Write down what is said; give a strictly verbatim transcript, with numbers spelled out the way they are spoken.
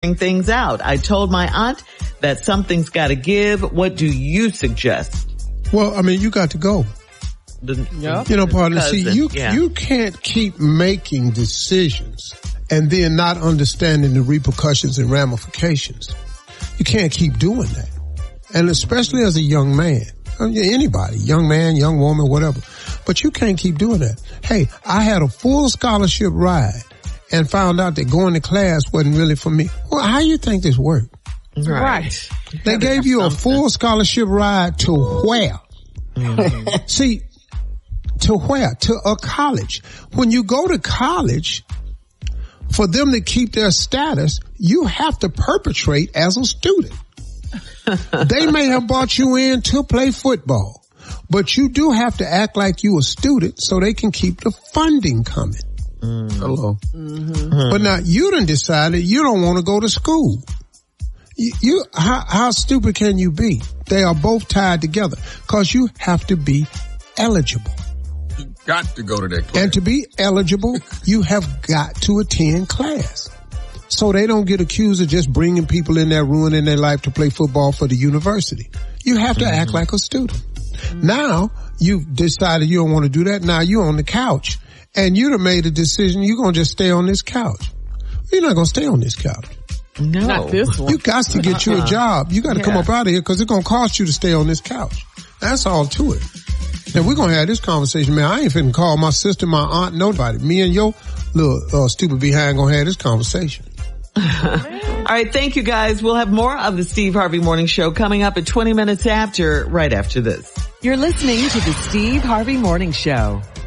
things out. I told my aunt that something's got to give. What do you suggest? Well, I mean, you got to go. The, yeah. You know, partner, see, you, yeah. you can't keep making decisions and then not understanding the repercussions and ramifications. You can't keep doing that. And especially as a young man, anybody, young man, young woman, whatever. But you can't keep doing that. Hey, I had a full scholarship ride and found out that going to class wasn't really for me. Well, how do you think this worked? Right. They gave you a full scholarship ride to where? Mm-hmm. See, to where? To a college. When you go to college, for them to keep their status, you have to perpetrate as a student. They may have brought you in to play football, but you do have to act like you a student so they can keep the funding coming. Mm. Hello. Mm-hmm. But now you done decided you don't want to go to school. You, you how, how stupid can you be? They are both tied together because you have to be eligible. You got to go to that class. And to be eligible, you have got to attend class. So they don't get accused of just bringing people in there, ruining their life to play football for the university. You have to mm-hmm. act like a student. Mm-hmm. Now, you've decided you don't want to do that. Now you're on the couch and you'd have made a decision. You're going to just stay on this couch. You're not going to stay on this couch. No. Not this one. You got to get you a job. You got to yeah. come up out of here because it's going to cost you to stay on this couch. That's all to it. And we're going to have this conversation, man. I ain't finna call my sister, my aunt, nobody. Me and your little uh, stupid behind going to have this conversation. All right. Thank you, guys. We'll have more of the Steve Harvey Morning Show coming up at twenty minutes after, right after this. You're listening to the Steve Harvey Morning Show.